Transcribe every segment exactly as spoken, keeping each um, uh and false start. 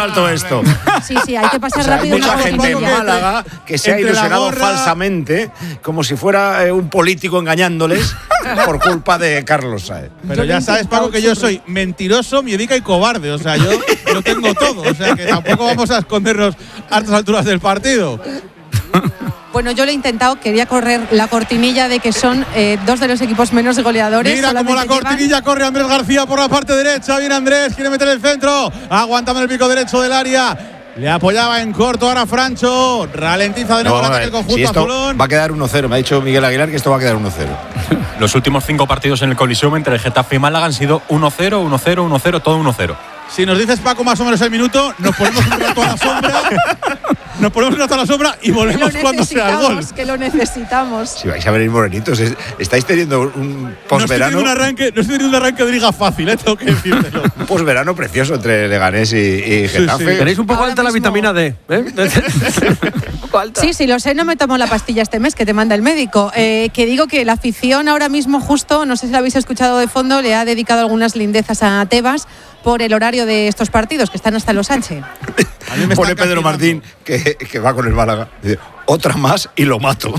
alto esto. Sí, sí, hay que pasar o sea, rápido. hay mucha una gente en cortinilla. Málaga que se ha Entre la ilusionado gorra- falsamente, como si fuera eh, un político engañándoles por culpa de Carlos Saez. Pero Yo ya lo he sabes, intentado Paco, que yo siempre. soy mentiroso, miedica y cobarde. O sea, yo lo tengo todo. O sea, que tampoco vamos a escondernos a estas alturas del partido. Bueno, yo lo he intentado, quería correr la cortinilla de que son eh, dos de los equipos menos goleadores. Mira cómo la solamente llevan- cortinilla corre Andrés García por la parte derecha. Viene Andrés, quiere meter el centro. Aguantando el pico derecho del área. Le apoyaba en corto ahora Francho. Ralentiza de nuevo No, el ataque eh, el conjunto si esto azulón. va a quedar uno cero. Me ha dicho Miguel Aguilar que esto va a quedar uno cero. Los últimos cinco partidos en el Coliseum entre el Getafe y Málaga han sido uno cero, uno cero, uno cero, todo uno cero. Si nos dices, Paco, más o menos el minuto, nos ponemos un rato a la sombra. Nos ponemos un rato a la sombra y Que lo volvemos cuando sea el gol. necesitamos, que lo necesitamos. Si vais a venir morenitos, es- estáis teniendo un No estoy posverano, teniendo un arranque, no estoy teniendo un arranque de liga fácil, ¿eh? Tengo que decírtelo. un posverano precioso entre Leganés y, y Getafe. sí. Tenéis un poco Ahora alta la mismo- vitamina D. ¿eh? Un poco alta. Sí, sí, lo sé, no me tomo la pastilla este mes que te manda el médico. Eh, que digo que la afición ahora mismo justo, no sé si lo habéis escuchado de fondo, le ha dedicado algunas lindezas a Tebas por el horario de estos partidos, que están hasta los H. A mí me Pone están Pedro castigando. Martín, que, que va con el Málaga. Dice, otra más y lo mato.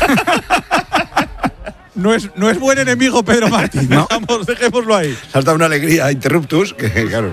No es, no es buen enemigo Pedro Martín. Dejamos, dejémoslo ahí. Salta una alegría a Interruptus, que claro.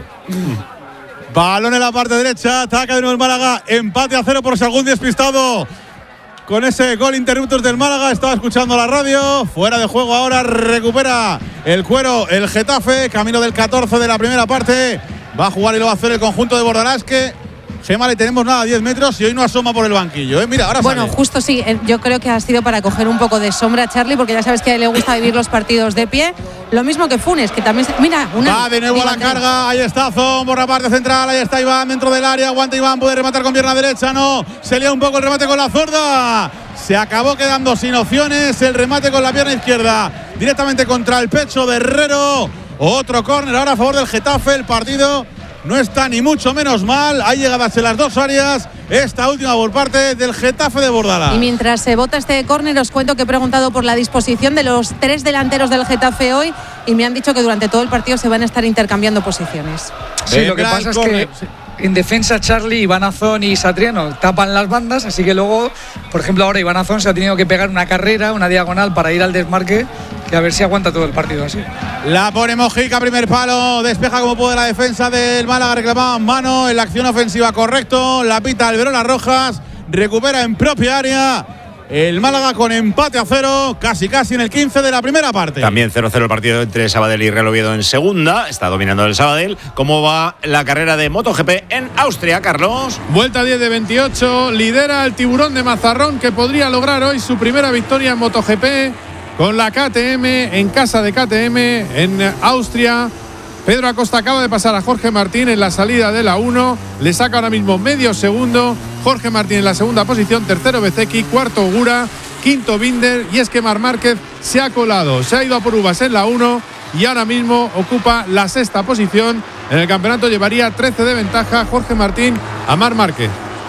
Balón en la parte derecha, ataca de nuevo el Málaga, empate a cero por si algún despistado. Con ese gol interruptos del Málaga, estaba escuchando la radio, fuera de juego ahora, recupera el cuero el Getafe, camino del catorce de la primera parte, va a jugar y lo va a hacer el conjunto de Bordalás, que Gemma le tenemos nada a diez metros y hoy no asoma por el banquillo, ¿eh? Mira, ahora Bueno, sale. justo sí, eh, yo creo que ha sido para coger un poco de sombra a Charlie, porque ya sabes que a él le gusta vivir los partidos de pie. Lo mismo que Funes, que también… se- mira, una… Va de nuevo a la digo, carga, ahí está Zon por la parte central, ahí está Iván dentro del área, aguanta Iván, puede rematar con pierna derecha, no, se lía un poco el remate con la zurda, se acabó quedando sin opciones, el remate con la pierna izquierda, directamente contra el pecho de Herrero, otro córner ahora a favor del Getafe, el partido no está ni mucho menos mal, hay llegadas en las dos áreas, esta última por parte del Getafe de Bordalás. Y mientras se vota este córner, os cuento que he preguntado por la disposición de los tres delanteros del Getafe hoy y me han dicho que durante todo el partido se van a estar intercambiando posiciones. Sí, lo que Vendrá pasa el es que córner. en defensa Charlie, Iván Azón y Satriano tapan las bandas, así que luego, por ejemplo, ahora Iván Azón se ha tenido que pegar una carrera, una diagonal para ir al desmarque, que a ver si aguanta todo el partido así. La pone Mojica, primer palo, despeja como puede la defensa del Málaga, reclamaba mano en la acción ofensiva, correcto, la pita Alberola Rojas, recupera en propia área el Málaga con empate a cero, casi casi en el quince de la primera parte. También cero cero el partido entre Sabadell y Real Oviedo en segunda. Está dominando el Sabadell. ¿Cómo va la carrera de MotoGP en Austria, Carlos? Vuelta diez de veintiocho, lidera el Tiburón de Mazarrón, que podría lograr hoy su primera victoria en MotoGP con la K T M en casa de K T M en Austria. Pedro Acosta acaba de pasar a Jorge Martín en la salida de la uno, le saca ahora mismo medio segundo. Jorge Martín en la segunda posición, tercero Bezzecchi, cuarto Ogura, quinto Binder, y es que Marc Márquez se ha colado, se ha ido a por uvas en la uno y ahora mismo ocupa la sexta posición. En el campeonato llevaría trece de ventaja Jorge Martín a Marc Márquez.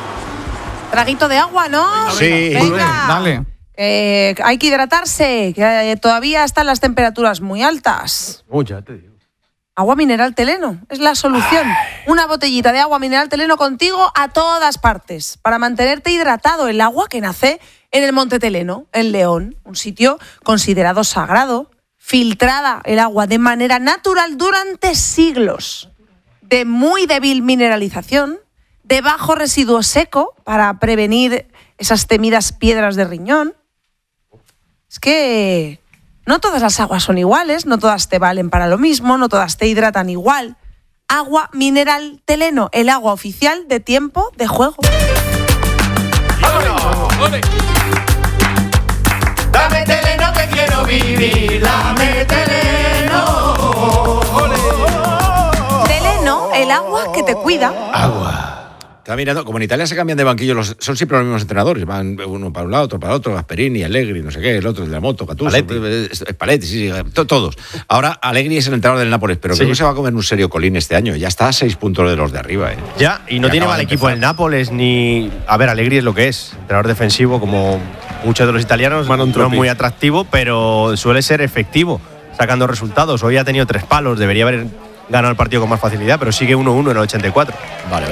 Traguito de agua, ¿no? Sí. Venga. Dale. Eh, hay que hidratarse, que eh, todavía están las temperaturas muy altas. Uy, ya te digo. Agua mineral Teleno es la solución. Una botellita de agua mineral Teleno contigo a todas partes para mantenerte hidratado. El agua que nace en el Monte Teleno, en León, un sitio considerado sagrado, filtrada el agua de manera natural durante siglos, de muy débil mineralización, de bajo residuo seco para prevenir esas temidas piedras de riñón. Es que no todas las aguas son iguales, no todas te valen para lo mismo, no todas te hidratan igual. Agua mineral Teleno, el agua oficial de Tiempo de Juego. Dame Teleno que quiero vivir, dame Teleno. Teleno, el agua que te cuida. Agua. Está mirando, como en Italia se cambian de banquillo, los, son siempre los mismos entrenadores. Van uno para un lado, otro para otro, Gasperini, Allegri, no sé qué, el otro el de la moto, Gattuso, Paletti, Paletti sí, sí, to, todos. Ahora Allegri es el entrenador del Nápoles, pero sí. Creo que se va a comer un serio colín este año. Ya está a seis puntos de los de arriba. ¿eh? Ya, y no Y tiene acaba mal de equipo empezar. el Nápoles, ni… A ver, Allegri es lo que es, entrenador defensivo, como muchos de los italianos, no es muy atractivo, pero suele ser efectivo, sacando resultados. Hoy ha tenido tres palos, debería haber ganado el partido con más facilidad, pero sigue uno uno en el ochenta y cuatro. Vale.